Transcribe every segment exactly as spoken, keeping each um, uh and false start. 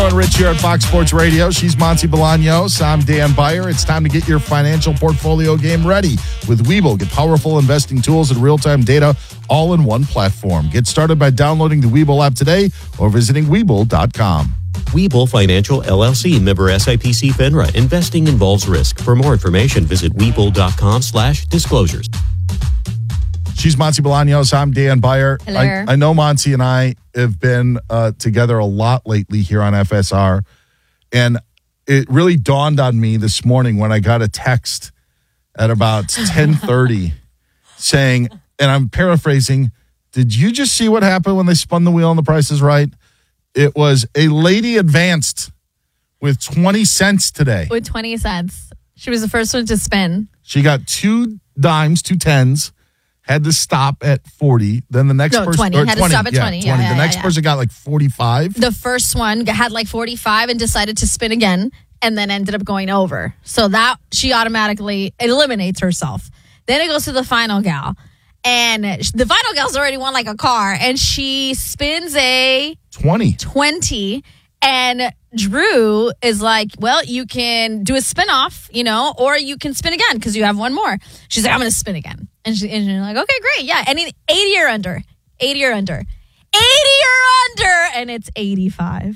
Bolaño and Rich here at Fox Sports Radio. She's Monty Bolaños. I'm Dan Byer. It's time to get your financial portfolio game ready with Webull. Get powerful investing tools and real-time data all in one platform. Get started by downloading the Webull app today or visiting Webull dot com. Webull Financial, L L C, member S I P C FINRA. Investing involves risk. For more information, visit Webull dot com slash disclosures. She's Monty Bolaños. I'm Dan Byer. Hello. I, I know Monty and I have been uh, together a lot lately here on F S R. And it really dawned on me this morning when I got a text at about ten thirty saying, and I'm paraphrasing, did you just see what happened when they spun the wheel on The Price is Right? It was a lady advanced with twenty cents today. With twenty cents. She was the first one to spin. She got two dimes, two tens. Had to stop at forty. Then the next No, person... twenty. Or Had twenty, to stop at yeah, twenty. Yeah, yeah, the yeah, next yeah. person got like forty-five. The first one had like forty-five and decided to spin again and then ended up going over. So that she automatically eliminates herself. Then it goes to the final gal. And the final gal's already won like a car. And she spins a... twenty. twenty. And Drew is like, well, you can do a spin-off, you know, or you can spin again because you have one more. She's like, I'm going to spin again. And, she, and you're like, okay, great. Yeah. And eighty or under. eighty or under. eighty or under. And it's eighty-five.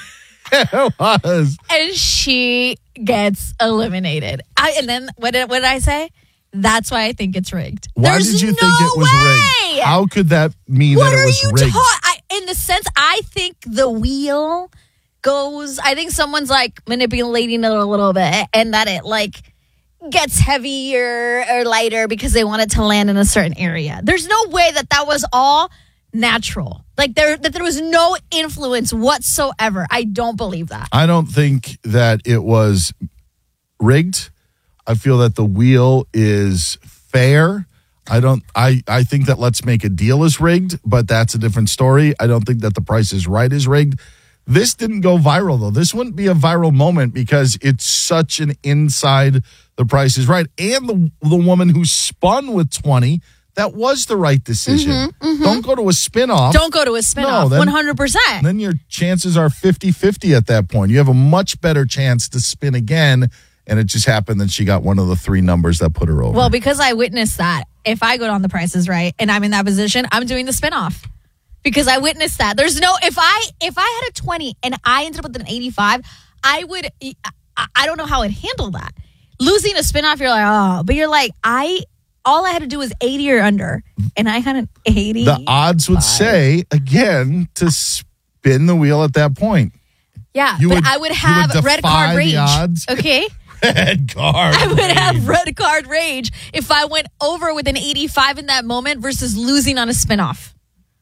It was. And she gets eliminated. I, and then what did, what did I say? That's why I think it's rigged. Why There's did you no think it was way. rigged? How could that mean What that it are was you rigged? ta- I, in the sense, I think the wheel goes, I think someone's like manipulating it a little bit and that it like gets heavier or lighter because they want it to land in a certain area. There's no way that that was all natural. Like there, that there was no influence whatsoever. I don't believe that. I don't think that it was rigged. I feel that the wheel is fair. I don't. I, I think that Let's Make a Deal is rigged, but that's a different story. I don't think that The Price is Right is rigged. This didn't go viral, though. This wouldn't be a viral moment because it's such an inside The Price is Right. And the, the woman who spun with twenty, that was the right decision. Mm-hmm, mm-hmm. Don't go to a spin-off. Don't go to a spin-off, No, then- one hundred percent. Then your chances are fifty-fifty at that point. You have a much better chance to spin again. And it just happened that she got one of the three numbers that put her over. Well, because I witnessed that, if I go on The Price is Right and I'm in that position, I'm doing the spinoff. Because I witnessed that. There's no, if I if I had a twenty and I ended up with an eighty-five, I would, I, I don't know how I'd handle that. Losing a spinoff, you're like, oh, but you're like, I, all I had to do was eighty or under, and I had an eighty. The odds would say, again, to spin the wheel at that point. Yeah, You but would- I would you have would red defy card the rage. odds. Okay? Red card. I would have red card rage if I went over with an eighty-five in that moment versus losing on a spinoff.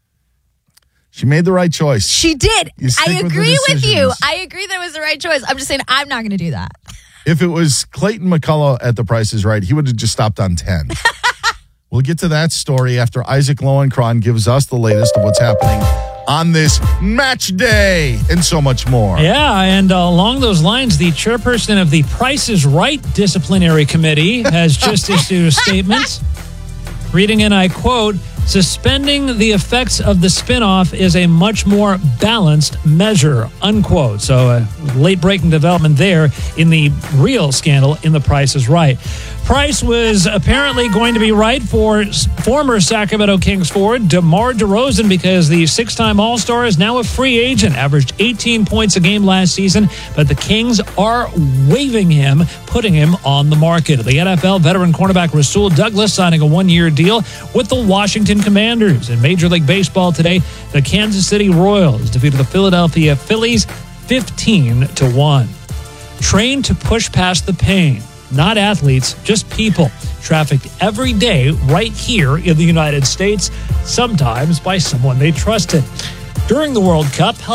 She made the right choice. She did. You stick I with the agree with, you. decisions. I agree that it was the right choice. I'm just saying I'm not going to do that. If it was Clayton McCullough at The Price is Right, he would have just stopped on ten. We'll get to that story after Isaac Lowenkron gives us the latest of what's happening on this match day and so much more. Yeah, and uh, along those lines, the chairperson of the Price is Right Disciplinary Committee has just issued a statement. Reading, and I quote, "Suspending the effects of the spinoff is a much more balanced measure," unquote. So a late-breaking development there in the real scandal in The Price is Right. Price was apparently going to be right for former Sacramento Kings forward DeMar DeRozan because the six-time All-Star is now a free agent, averaged eighteen points a game last season, but the Kings are waiving him, putting him on the market. The N F L veteran cornerback Rasul Douglas signing a one-year deal with the Washington Commanders. In Major League Baseball today, the Kansas City Royals defeated the Philadelphia Phillies fifteen to one. Trained to push past the pain. Not athletes, just people, trafficked every day right here in the United States, sometimes by someone they trusted. During the World Cup,